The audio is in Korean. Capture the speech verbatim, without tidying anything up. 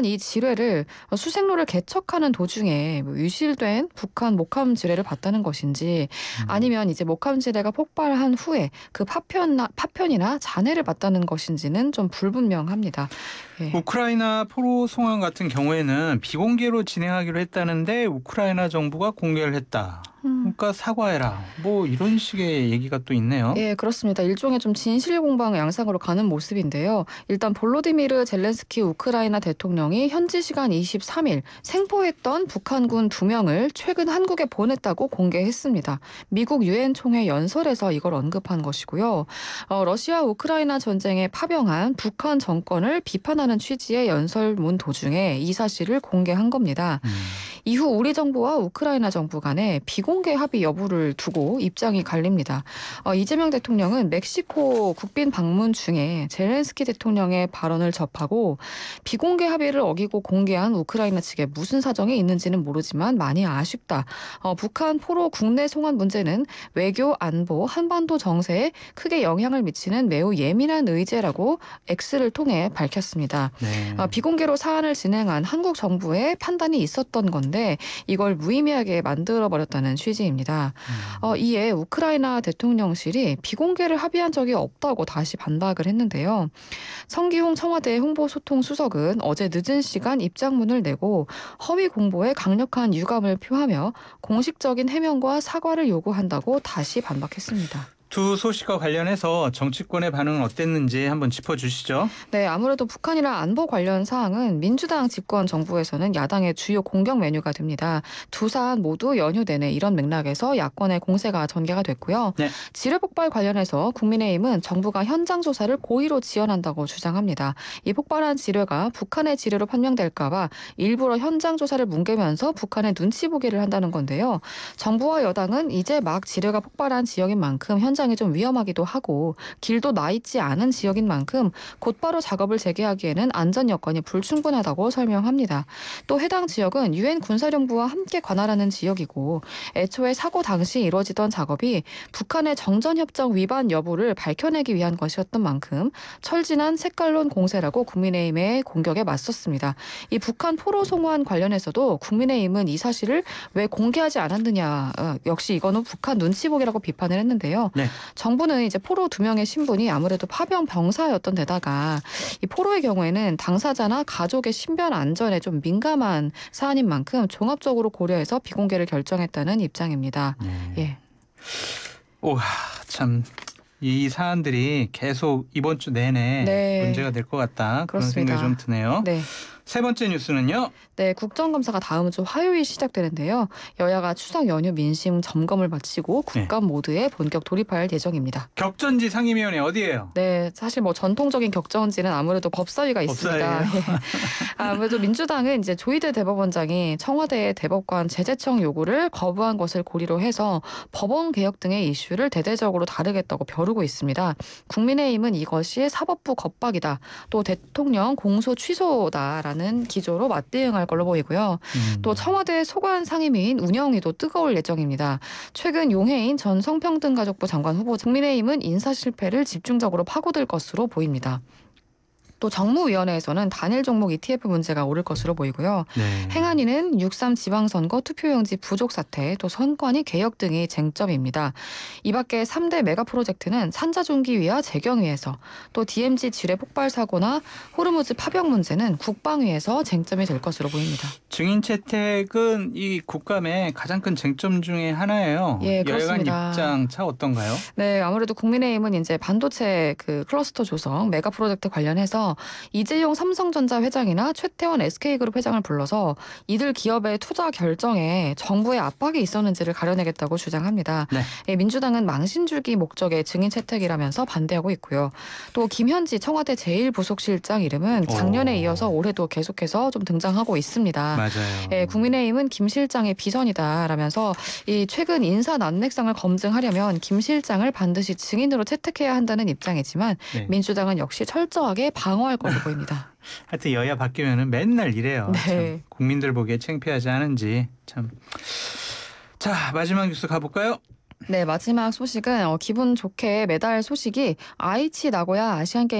다만 이 지뢰를 수색로를 개척하는 도중에 뭐 유실된 북한 목함 지뢰를 봤다는 것인지 음. 아니면 이제 목함 지뢰가 폭발한 후에 그 파편나, 파편이나 잔해를 봤다는 것인지는 좀 불분명합니다. 예. 우크라이나 포로 송환 같은 경우에는 비공개로 진행하기로 했다는데 우크라이나 정부가 공개를 했다. 음. 그러니까 사과해라. 뭐 이런 식의 얘기가 또 있네요. 예, 그렇습니다. 일종의 좀 진실 공방 양상으로 가는 모습인데요. 일단 볼로디미르 젤렌스키 우크라이나 대통령이 현지 시간 이십삼 일 생포했던 북한군 두 명을 최근 한국에 보냈다고 공개했습니다. 미국 유엔 총회 연설에서 이걸 언급한 것이고요. 어, 러시아 우크라이나 전쟁에 파병한 북한 정권을 비판하는 취지의 연설문 도중에 이 사실을 공개한 겁니다. 음. 이후 우리 정부와 우크라이나 정부 간에 비공개 합의 여부를 두고 입장이 갈립니다. 어, 이재명 대통령은 멕시코 국빈 방문 중에 젤렌스키 대통령의 발언을 접하고 비공개 합의를 어기고 공개한 우크라이나 측에 무슨 사정이 있는지는 모르지만 많이 아쉽다. 어, 북한 포로 국내 송환 문제는 외교, 안보, 한반도 정세에 크게 영향을 미치는 매우 예민한 의제라고 X를 통해 밝혔습니다. 네. 어, 비공개로 사안을 진행한 한국 정부의 판단이 있었던 건데 이걸 무의미하게 만들어버렸다는 취지입니다. 음. 어, 이에 우크라이나 대통령실이 비공개를 합의한 적이 없다고 다시 반박을 했는데요. 성기홍 청와대 홍보소통수석은 어제 늦은 시간 입장문을 내고 허위 공보에 강력한 유감을 표하며 공식적인 해명과 사과를 요구한다고 다시 반박했습니다. 두 소식과 관련해서 정치권의 반응은 어땠는지 한번 짚어주시죠. 네, 아무래도 북한이랑 안보 관련 사항은 민주당 집권 정부에서는 야당의 주요 공격 메뉴가 됩니다. 두 사안 모두 연휴 내내 이런 맥락에서 야권의 공세가 전개가 됐고요. 네. 지뢰 폭발 관련해서 국민의힘은 정부가 현장 조사를 고의로 지연한다고 주장합니다. 이 폭발한 지뢰가 북한의 지뢰로 판명될까 봐 일부러 현장 조사를 뭉개면서 북한의 눈치 보기를 한다는 건데요. 정부와 여당은 이제 막 지뢰가 폭발한 지역인 만큼 현장 이 좀 위험하기도 하고 길도 나 있지 않은 지역인 만큼 곧바로 작업을 재개하기에는 안전 여건이 불충분하다고 설명합니다. 또 해당 지역은 유엔 군사령부와 함께 관할하는 지역이고 애초에 사고 당시 이루어지던 작업이 북한의 정전협정 위반 여부를 밝혀내기 위한 것이었던 만큼 철진한 색깔론 공세라고 국민의힘의 공격에 맞섰습니다. 이 북한 포로 송환 관련해서도 국민의힘은 이 사실을 왜 공개하지 않았느냐, 어, 역시 이거는 북한 눈치 보기라고 비판을 했는데요. 네. 정부는 이제 포로 두 명의 신분이 아무래도 파병 병사였던 데다가 이 포로의 경우에는 당사자나 가족의 신변 안전에 좀 민감한 사안인 만큼 종합적으로 고려해서 비공개를 결정했다는 입장입니다. 네. 예. 오, 참. 이 사안들이 계속 이번 주 내내 네. 문제가 될 것 같다. 그런 그렇습니다. 생각이 좀 드네요. 네. 세 번째 뉴스는요. 네, 국정감사가 다음 주 화요일 시작되는데요. 여야가 추석 연휴 민심 점검을 마치고 국감 모드에 본격 돌입할 예정입니다. 격전지 상임위원회 어디예요? 네, 사실 뭐 전통적인 격전지는 아무래도 법사위가 있습니다. 법사위예요? 예. 아무래도 민주당은 이제 조희대 대법원장이 청와대 대법관 제재청 요구를 거부한 것을 고리로 해서 법원 개혁 등의 이슈를 대대적으로 다루겠다고 벼르고 있습니다. 국민의힘은 이것이 사법부 겁박이다. 또 대통령 공소 취소다라는 기조로 맞대응할 걸로 보이고요. 음. 또 청와대 소관 상임위인 운영위도 뜨거울 예정입니다. 최근 용해인 전 성평등가족부 장관 후보 국민의힘은 인사 실패를 집중적으로 파고들 것으로 보입니다. 또 정무위원회에서는 단일 종목 이티에프 문제가 오를 것으로 보이고요. 네. 행안위는 육삼 지방선거 투표용지 부족 사태, 또 선관위 개혁 등이 쟁점입니다. 이 밖에 삼 대 메가 프로젝트는 산자종기위와 재경위에서, 또 디엠지 지뢰 폭발 사고나 호르무즈 파병 문제는 국방위에서 쟁점이 될 것으로 보입니다. 증인 채택은 이 국감의 가장 큰 쟁점 중에 하나예요. 예, 여야간 그렇습니다. 입장 차 어떤가요? 네, 아무래도 국민의힘은 이제 반도체 그 클러스터 조성 메가 프로젝트 관련해서 이재용 삼성전자 회장이나 최태원 에스케이그룹 회장을 불러서 이들 기업의 투자 결정에 정부의 압박이 있었는지를 가려내겠다고 주장합니다. 네. 예, 민주당은 망신주기 목적의 증인 채택이라면서 반대하고 있고요. 또 김현지 청와대 제일 부속실장 이름은 작년에 오. 이어서 올해도 계속해서 좀 등장하고 있습니다. 맞아요. 예, 국민의힘은 김 실장의 비선이다라면서 이 최근 인사 난맥상을 검증하려면 김 실장을 반드시 증인으로 채택해야 한다는 입장이지만 네. 민주당은 역시 철저하게 방어할 걸로 보입니다. 하여튼 여야 바뀌면은 맨날 이래요. 네. 참 국민들 보기에 창피하지 않은지 참. 자, 마지막 뉴스 가볼까요? 네, 마지막 소식은 어, 기분 좋게 메달 소식이 아이치 나고야 아시안게임